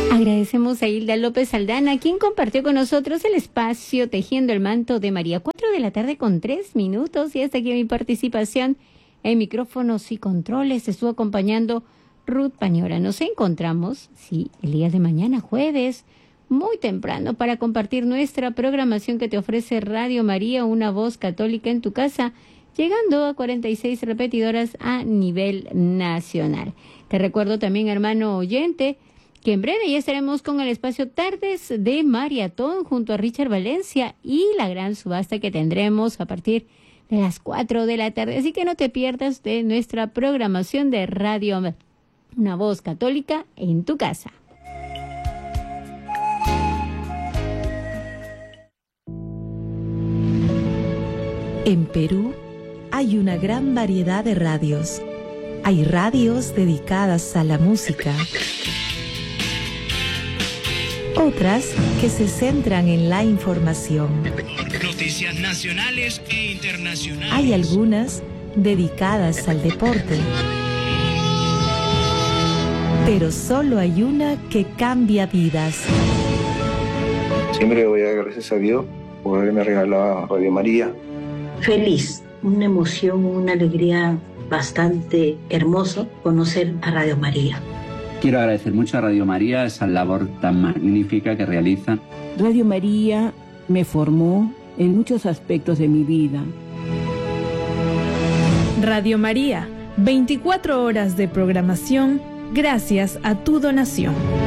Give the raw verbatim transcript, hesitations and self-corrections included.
Agradecemos a Hilda López Aldana, quien compartió con nosotros el espacio Tejiendo el Manto de María. Cuatro de la tarde con tres minutos y hasta aquí mi participación en micrófonos y controles. Estuvo acompañando Ruth Pañora. Nos encontramos, sí, el día de mañana, jueves, muy temprano, para compartir nuestra programación que te ofrece Radio María, una voz católica en tu casa, llegando a cuarenta y seis repetidoras a nivel nacional. Te recuerdo también, hermano oyente, que en breve ya estaremos con el espacio Tardes de Maratón junto a Richard Valencia y la gran subasta que tendremos a partir de las cuatro de la tarde. Así que no te pierdas de nuestra programación de Radio, una voz católica en tu casa. En Perú hay una gran variedad de radios. Hay radios dedicadas a la música, otras que se centran en la información. Noticias nacionales e internacionales. Hay algunas dedicadas al deporte. Pero solo hay una que cambia vidas. Siempre voy a dar gracias a Dios por haberme regalado Radio María. Feliz, una emoción, una alegría bastante hermoso conocer a Radio María. Quiero agradecer mucho a Radio María esa labor tan magnífica que realiza. Radio María me formó en muchos aspectos de mi vida. Radio María, veinticuatro horas de programación gracias a tu donación.